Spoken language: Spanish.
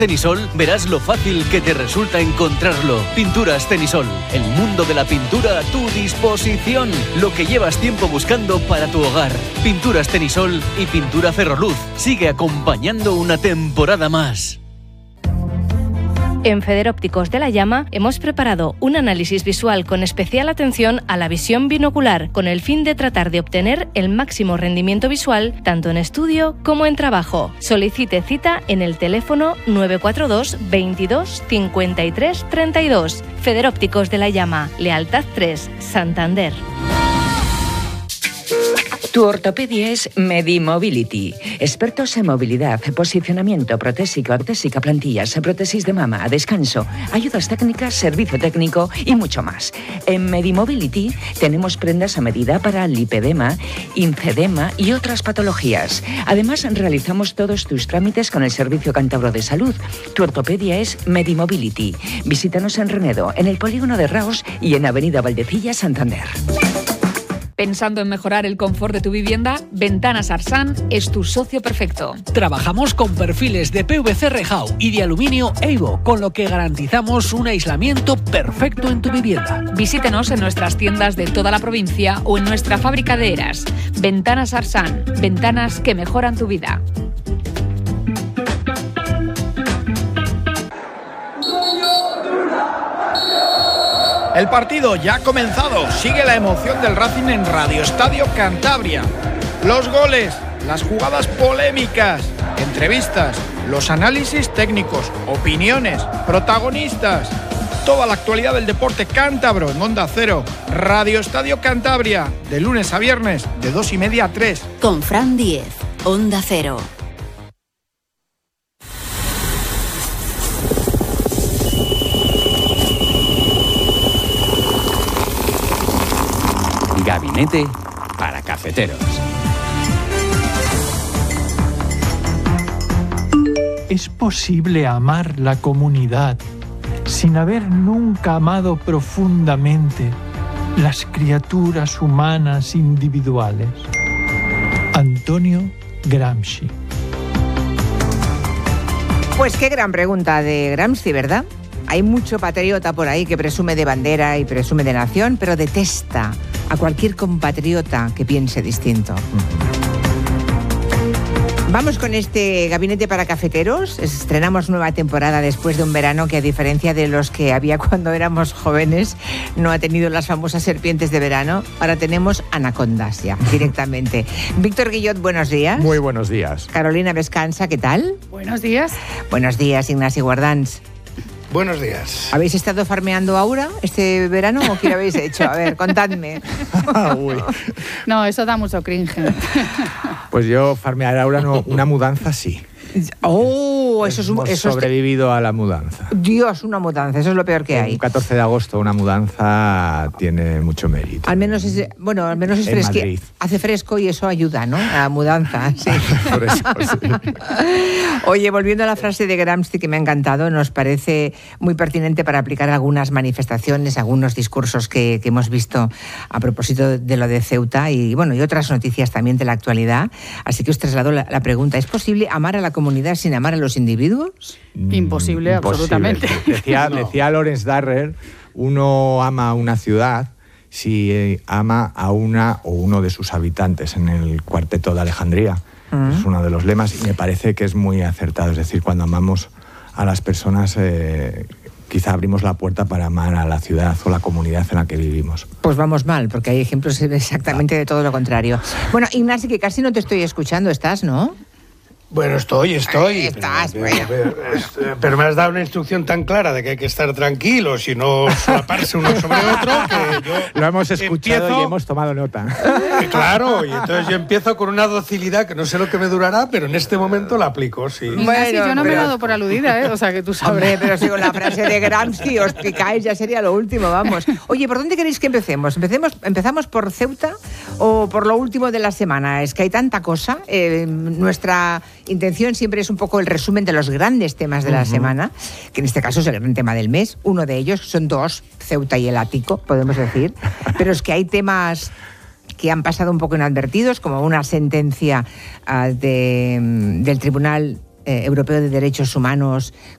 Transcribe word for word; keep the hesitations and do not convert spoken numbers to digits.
Tenisol, verás lo fácil que te resulta encontrarlo. Pinturas Tenisol, el mundo de la pintura a tu disposición. Lo que llevas tiempo buscando para tu hogar. Pinturas Tenisol y Pintura Ferroluz. Sigue acompañando una temporada más. En Federópticos de la Llama hemos preparado un análisis visual con especial atención a la visión binocular, con el fin de tratar de obtener el máximo rendimiento visual tanto en estudio como en trabajo. Solicite cita en el teléfono nueve cuatro dos veintidós cincuenta y tres treinta y dos. Federópticos de la Llama, Lealtad tres, Santander. Tu ortopedia es Medimobility. Expertos en movilidad, posicionamiento, protésico, ortésica, plantillas, prótesis de mama, descanso, ayudas técnicas, servicio técnico y mucho más. En Medimobility tenemos prendas a medida para lipedema, infedema y otras patologías. Además, realizamos todos tus trámites con el Servicio Cántabro de Salud. Tu ortopedia es Medimobility. Visítanos en Renedo, en el Polígono de Raos y en Avenida Valdecilla, Santander. Pensando en mejorar el confort de tu vivienda, Ventanas Arsan es tu socio perfecto. Trabajamos con perfiles de P V C rejao y de aluminio Evo, con lo que garantizamos un aislamiento perfecto en tu vivienda. Visítenos en nuestras tiendas de toda la provincia o en nuestra fábrica de Eras. Ventanas Arsan, ventanas que mejoran tu vida. El partido ya ha comenzado, sigue la emoción del Racing en Radio Estadio Cantabria. Los goles, las jugadas polémicas, entrevistas, los análisis técnicos, opiniones, protagonistas. Toda la actualidad del deporte cántabro en Onda Cero. Radio Estadio Cantabria, de lunes a viernes, de dos y media a tres. Con Fran Diez, Onda Cero. Gabinete para cafeteros. ¿Es posible amar la comunidad sin haber nunca amado profundamente las criaturas humanas individuales? Antonio Gramsci. Pues qué gran pregunta de Gramsci, ¿verdad? Hay mucho patriota por ahí que presume de bandera y presume de nación, pero detesta a cualquier compatriota que piense distinto. Vamos con este gabinete para cafeteros. Estrenamos nueva temporada después de un verano que, a diferencia de los que había cuando éramos jóvenes, no ha tenido las famosas serpientes de verano. Ahora tenemos anacondas ya, directamente. Víctor Guillot, buenos días. Muy buenos días. Carolina Vescansa, ¿qué tal? Buenos días. Buenos días, Ignasi Guardans. Buenos días. ¿Habéis estado farmeando Aura este verano o qué lo habéis hecho? A ver, contadme. Uy. No, eso da mucho cringe. Pues yo farmear Aura no, una mudanza sí. Oh, eso es un... Hemos eso sobrevivido es... a la mudanza. Dios, una mudanza, eso es lo peor que hay. Un catorce de agosto una mudanza tiene mucho mérito. Al menos es, bueno, al menos es fresco. Hace fresco y eso ayuda, ¿no? A la mudanza, sí. Por eso, sí. Oye, volviendo a la frase de Gramsci que me ha encantado, nos parece muy pertinente para aplicar algunas manifestaciones, algunos discursos que, que hemos visto a propósito de lo de Ceuta y, bueno, y otras noticias también de la actualidad. Así que os traslado la, la pregunta, ¿es posible amar a la comunidad sin amar a los individuos? Imposible, Imposible. absolutamente. Decía, no. decía Lawrence Darrer, uno ama a una ciudad si eh, ama a una o uno de sus habitantes, en el Cuarteto de Alejandría. Uh-huh. Es uno de los lemas y me parece que es muy acertado. Es decir, cuando amamos a las personas, eh, quizá abrimos la puerta para amar a la ciudad o la comunidad en la que vivimos. Pues vamos mal, porque hay ejemplos exactamente de todo lo contrario. Bueno, Ignasi, que casi no te estoy escuchando, ¿estás, no? Bueno, estoy, estoy. Ahí estás, pero, pero, pero, pero me has dado una instrucción tan clara de que hay que estar tranquilos y no solaparse uno sobre otro que yo lo hemos escuchado empiezo, y hemos tomado nota. Eh, claro, y entonces yo empiezo con una docilidad que no sé lo que me durará, pero en este momento la aplico, sí. Bueno, sí, yo no pero, me he dado por aludida, ¿eh? O sea, que tú sabes. Hombre, pero si con la frase de Gramsci os picáis ya sería lo último, vamos. Oye, ¿por dónde queréis que empecemos? ¿Empecemos, ¿Empezamos por Ceuta o por lo último de la semana? Es que hay tanta cosa. Eh, nuestra intención siempre es un poco el resumen de los grandes temas de la uh-huh. semana, que en este caso es el gran tema del mes. Uno de ellos, son dos, Ceuta y el Ático, podemos decir. Pero es que hay temas que han pasado un poco inadvertidos, como una sentencia uh, de, del Tribunal eh, Europeo de Derechos Humanos